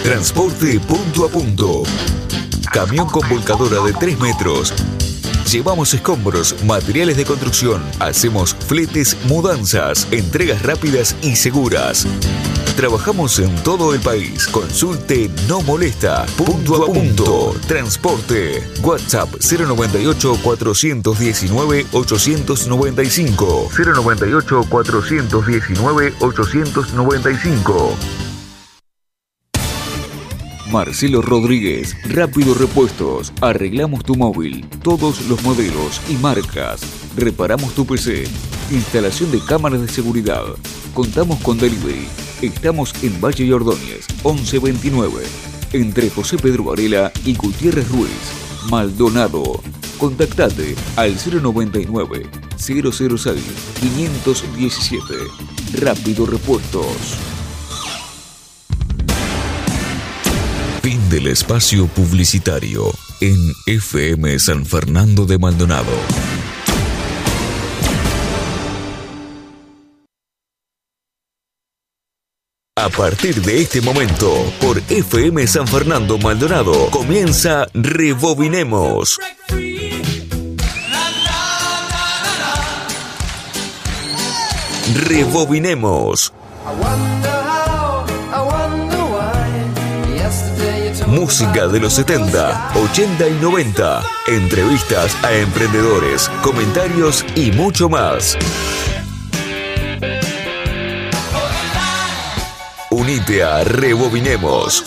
Transporte punto a punto. Camión con volcadora de 3 metros. Llevamos escombros, materiales de construcción. Hacemos fletes, mudanzas, entregas rápidas y seguras. Trabajamos en todo el país. Consulte No Molesta. Punto a punto. Transporte. WhatsApp 098-419-895. 098-419-895. Marcelo Rodríguez, Rápido Repuestos. Arreglamos tu móvil, todos los modelos y marcas. Reparamos tu PC. Instalación de cámaras de seguridad. Contamos con delivery. Estamos en Valle y Ordóñez, 1129. Entre José Pedro Varela y Gutiérrez Ruiz. Maldonado. Contactate al 099-006-517. Rápido Repuestos. Fin del espacio publicitario en FM San Fernando de Maldonado. A partir de este momento, por FM San Fernando Maldonado, comienza Rebobinemos. Rebobinemos. Música de los 70, 80 y 90. Entrevistas a emprendedores, comentarios y mucho más. Unite a Rebobinemos.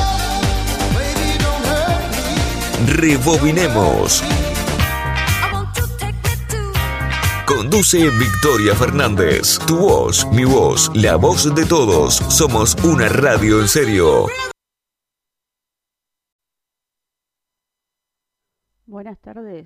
Rebobinemos. Conduce Victoria Fernández. Tu voz, mi voz, la voz de todos. Somos una radio en serio. Buenas tardes.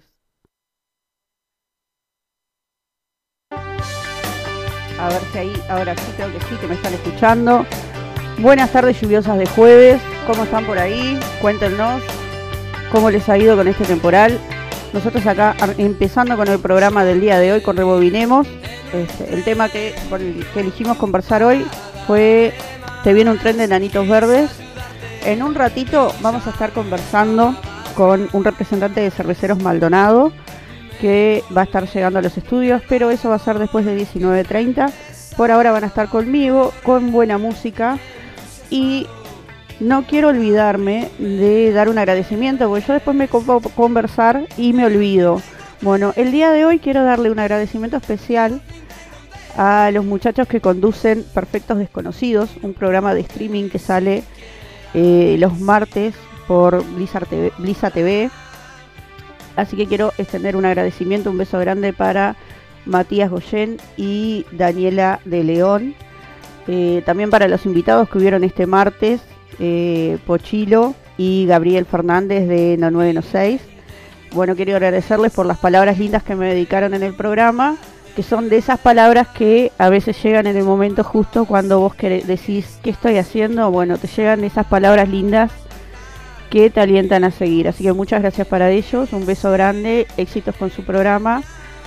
A ver si ahí, ahora sí, creo que sí, que me están escuchando. Buenas tardes lluviosas de jueves. ¿Cómo están por ahí? Cuéntenos cómo les ha ido con este temporal. Nosotros acá, empezando con el programa del día de hoy, con Rebobinemos. El tema con el que elegimos conversar hoy fue Te viene un tren de Enanitos Verdes. En un ratito vamos a estar conversando con un representante de Cerveceros Maldonado que va a estar llegando a los estudios, pero eso va a ser después de 19:30. Por ahora van a estar conmigo, con buena música, y no quiero olvidarme de dar un agradecimiento, porque yo después me pongo a conversar y me olvido. Bueno, el día de hoy quiero darle un agradecimiento especial a los muchachos que conducen Perfectos Desconocidos, un programa de streaming que sale los martes por Bliza TV. Así que quiero extender un agradecimiento, un beso grande para Matías Goyen y Daniela de León. También para los invitados que hubieron este martes, Pochilo y Gabriel Fernández de No 996. Bueno, quiero agradecerles por las palabras lindas que me dedicaron en el programa, que son de esas palabras que a veces llegan en el momento justo cuando vos decís, ¿qué estoy haciendo? Bueno, te llegan esas palabras lindas que te alientan a seguir. Así que muchas gracias para ellos, un beso grande, éxitos con su programa.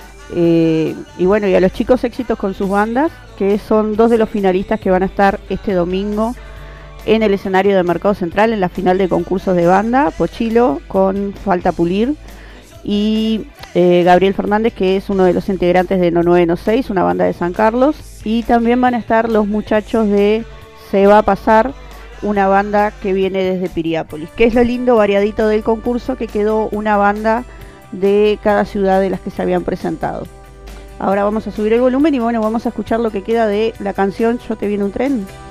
Y bueno, y a los chicos, éxitos con sus bandas, que son 2 de los finalistas que van a estar este domingo en el escenario de Mercado Central en la final de concursos de banda. Pochilo con Falta Pulir y Gabriel Fernández, que es uno de los integrantes de No 996, una banda de San Carlos. Y también van a estar los muchachos de Se Va a Pasar, una banda que viene desde Piriápolis, que es lo lindo, variadito del concurso, que quedó una banda de cada ciudad de las que se habían presentado. Ahora vamos a subir el volumen y bueno, vamos a escuchar lo que queda de la canción Yo te viene un tren.